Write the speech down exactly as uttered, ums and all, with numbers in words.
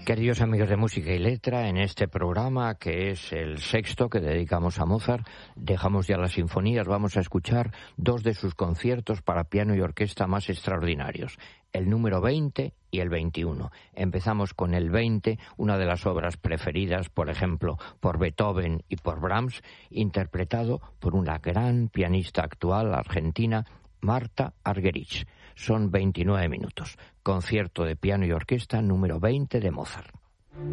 Queridos amigos de Música y Letra, en este programa, que es el sexto que dedicamos a Mozart, dejamos ya las sinfonías, vamos a escuchar dos de sus conciertos para piano y orquesta más extraordinarios, el número veinte y el veintiuno. Empezamos con el veinte, una de las obras preferidas, por ejemplo, por Beethoven y por Brahms, interpretado por una gran pianista actual argentina, Marta Argerich. Son veintinueve minutos. Concierto de piano y orquesta número veinte de Mozart.